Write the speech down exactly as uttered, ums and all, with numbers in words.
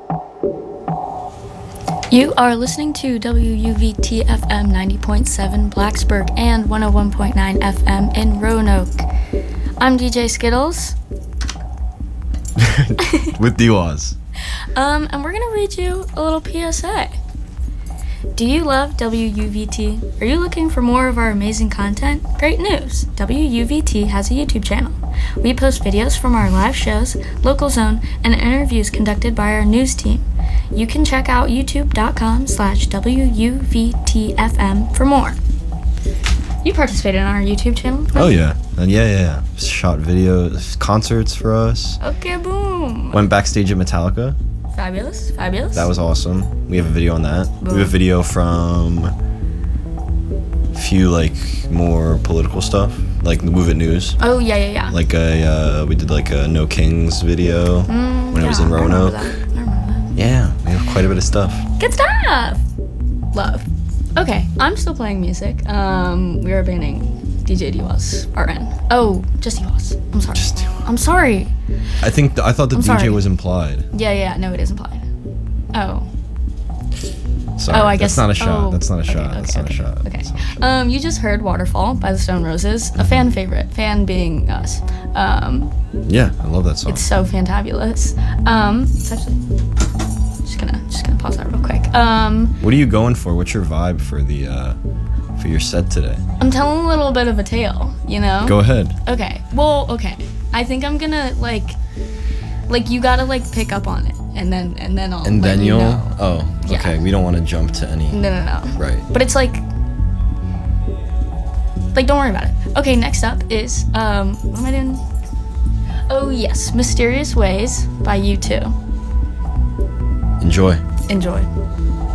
You are listening to W U V T F M ninety point seven Blacksburg and one oh one point nine F M in Roanoke. I'm D J Skittles. With D-Waz. Um, and we're going to read you a little P S A. Do you love W U V T? Are you looking for more of our amazing content? Great news! W U V T has a YouTube channel. We post videos from our live shows, Local Zone, and interviews conducted by our news team. You can check out youtube.com slash WUVTFM for more. You participated in our YouTube channel? Right? Oh, yeah. And yeah, yeah, yeah. Shot videos, concerts for us. Okay, boom. Went backstage at Metallica. Fabulous, fabulous. That was awesome. We have a video on that. Boom. We have a video from a few, like, more political stuff. Like the Move It News. Oh, yeah, yeah, yeah. Like, a, uh, we did, like, a No Kings video mm, when yeah, it was in Roanoke. I remember that. I remember that. Yeah, we have quite a bit of stuff. Good stuff! Love. Okay, I'm still playing music. Um, we are banning D J D-Waz, R N. Oh, just D-Waz. I'm sorry. Just D-Waz. I'm sorry. I think, th- I thought the I'm D J sorry. was implied. Yeah, yeah, no, it is implied. Oh. Sorry, Oh, I that's guess. not a shot. Oh, That's not a okay, shot. Okay, That's not okay, a shot. Okay. That's not a shot. Um, you just heard Waterfall by the Stone Roses, a fan favorite. Fan being us. Um, Yeah, I love that song. it's so fantabulous. Um, it's actually just gonna just gonna pause that real quick. Um, What are you going for? What's your vibe for the uh, for your set today? I'm telling a little bit of a tale, you know. Go ahead. Okay. Well, okay. I think I'm gonna like, like you gotta like pick up on it, and then and then I'll. And let then you you'll. know. Oh, Yeah. okay. We don't want to jump to any. No, no, no. Right. But it's like, like don't worry about it. Okay. Next up is um, what am I doing? Oh yes, Mysterious Ways by U two. Enjoy. Enjoy.